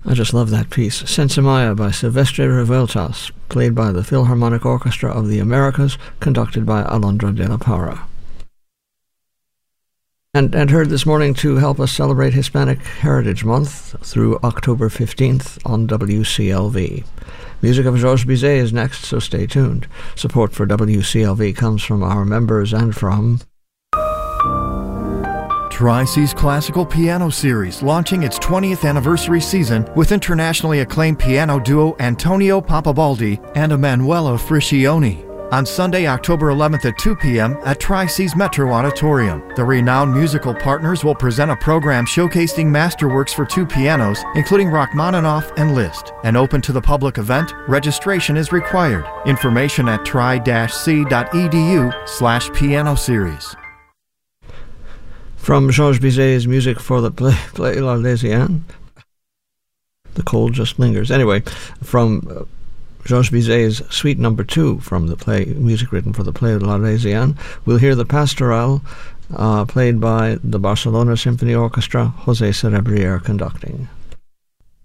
I just love that piece. Senza Maya by Silvestre Revueltas, played by the Philharmonic Orchestra of the Americas, conducted by Alondra de la Parra. And heard this morning to help us celebrate Hispanic Heritage Month through October 15th on WCLV. Music of Georges Bizet is next, so stay tuned. Support for WCLV comes from our members and from Tri-C's Classical Piano Series, launching its 20th anniversary season with internationally acclaimed piano duo Antonio Papabaldi and Emanuela Friscioni. On Sunday, October 11th at 2 p.m. at Tri-C's Metro Auditorium. The renowned musical partners will present a program showcasing masterworks for two pianos, including Rachmaninoff and Liszt. An open to the public event, registration is required. Information at tri-c.edu/piano series. From Georges Bizet's music for the play L'Arlésienne. The cold just lingers. Anyway, from Georges Bizet's Suite No. 2 from the play, music written for the play L'Arlésienne, we'll hear the Pastoral, played by the Barcelona Symphony Orchestra, José Cerebrier conducting.